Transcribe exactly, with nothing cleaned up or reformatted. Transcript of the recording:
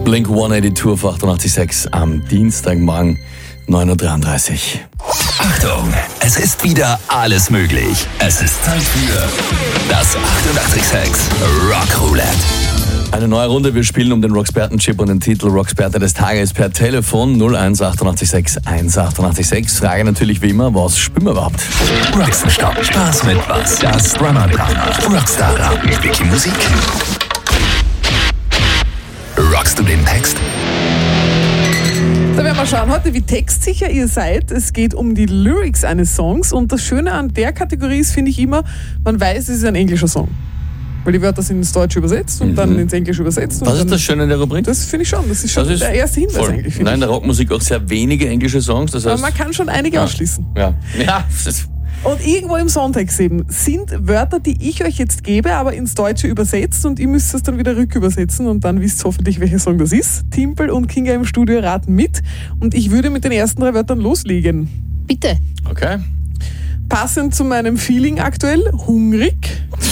Blink hundertzweiundachtzig auf achtundachtzig Komma sechs am Dienstagmorgen neun Uhr dreiunddreißig. Achtung, es ist wieder alles möglich. Es ist Zeit für das achtundachtzig Komma sechs Rock Roulette. Eine neue Runde, wir spielen um den Rocksperten-Chip und den Titel Rocksperter des Tages per Telefon null eins achtundachtzig Komma sechs eins achtundachtzig Komma sechs. Frage natürlich wie immer, was spielen wir überhaupt? Rockstop, Spaß mit was? Das Drama-Drama. Rockstar-Raten mit Wiki Musik. Rockst du den Text? Da werden wir schauen heute, wie textsicher ihr seid. Es geht um die Lyrics eines Songs und das Schöne an der Kategorie ist, finde ich immer, man weiß, es ist ein englischer Song. Weil die Wörter sind ins Deutsche übersetzt und mhm. dann ins Englische übersetzt. Was ist das Schöne in der Rubrik? Das finde ich schon. Das ist schon das ist der erste Hinweis voll. eigentlich. Nein, in der Rockmusik auch sehr wenige englische Songs. Das heißt, aber man kann schon einige ja. ausschließen. Ja. ja das ist und irgendwo im Songtext eben sind Wörter, die ich euch jetzt gebe, aber ins Deutsche übersetzt und ihr müsst es dann wieder rückübersetzen und dann wisst ihr hoffentlich, welcher Song das ist. Timpel und Kinga im Studio raten mit und ich würde mit den ersten drei Wörtern loslegen. Bitte. Okay. Passend zu meinem Feeling aktuell, hungrig.